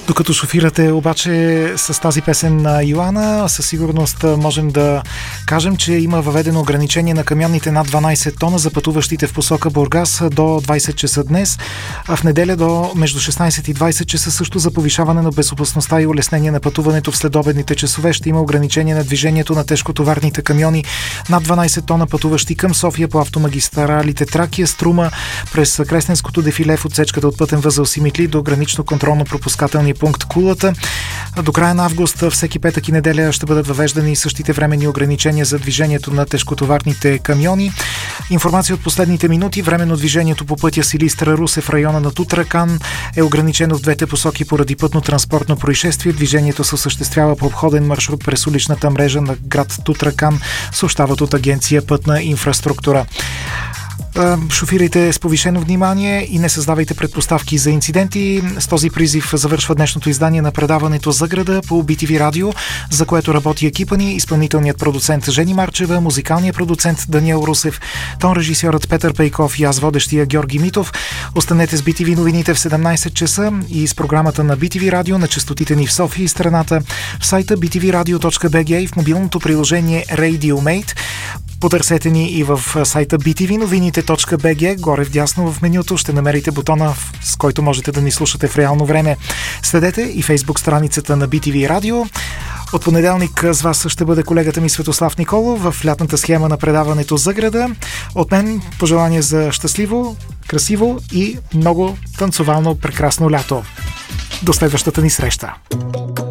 Докато шофирате обаче с тази песен на Йоана, със сигурност можем да кажем, че има въведено ограничение на камионите над 12 тона за пътуващите в посока Бургас до 20 часа днес, а в неделя до между 16 и 20 часа също за повишаване на безопасността и улеснение на пътуването в следобедните часове ще има ограничение на движението на тежкотоварните камиони над 12 тона, пътуващи към София по автомагистралите Тракия, Струма, през Кресненското дефиле в отсечката от пътен възел Симитли до гранично контролно-пропускателния пункт Кулата. До края на август всеки петък и неделя ще бъдат въвеждани същите временни ограничения за движението на тежкотоварните камиони. Информация от последните минути. Временно движението по пътя Силистра-Русе в района на Тутракан е ограничено в двете посоки поради пътно-транспортно происшествие. Движението се осъществява по обходен маршрут през уличната мрежа на град Тутракан, съобщават от агенция Пътна инфраструктура. Шофирайте с повишено внимание и не създавайте предпоставки за инциденти. С този призив завършва днешното издание на предаването За града по BTV Радио, за което работи екипа ни, изпълнителният продуцент Жени Марчева, музикалният продуцент Даниел Русев, тон режисьорът Петър Пейков и аз водещия Георги Митов. Останете с BTV новините в 17 часа и с програмата на BTV Радио на честотите ни в София и страната в сайта btvradio.bg и в мобилното приложение RadioMate. Потърсете ни и в сайта btvnovinite.bg. Горе вдясно в менюто ще намерите бутона, с който можете да ни слушате в реално време. Следете и фейсбук страницата на BTV Радио. От понеделник с вас ще бъде колегата ми Светослав Николов в лятната схема на предаването За града. От мен пожелание за щастливо, красиво и много танцовално прекрасно лято. До следващата ни среща!